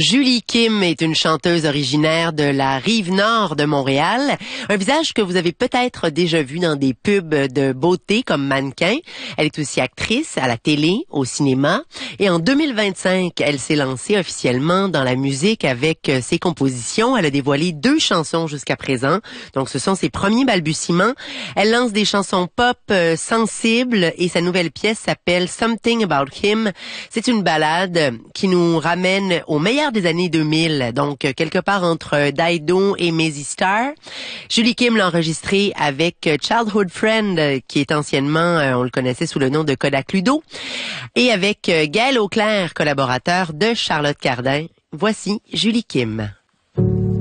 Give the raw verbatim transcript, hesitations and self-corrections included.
Julie Kim est une chanteuse originaire de la Rive-Nord de Montréal. Un visage que vous avez peut-être déjà vu dans des pubs de beauté comme mannequin. Elle est aussi actrice à la télé, au cinéma. Et en deux mille vingt-cinq, elle s'est lancée officiellement dans la musique avec ses compositions. Elle a dévoilé deux chansons jusqu'à présent. Donc, ce sont ses premiers balbutiements. Elle lance des chansons pop euh, sensibles et sa nouvelle pièce s'appelle Something About Him. C'est une ballade qui nous ramène au meilleur des années deux mille, donc quelque part entre Dido et Mazzy Star. Julie Kim l'a enregistré avec Childhood Friend, qui est anciennement, on le connaissait sous le nom de Kodak Ludo, et avec Gaël Auclair, collaborateur de Charlotte Cardin. Voici Julie Kim.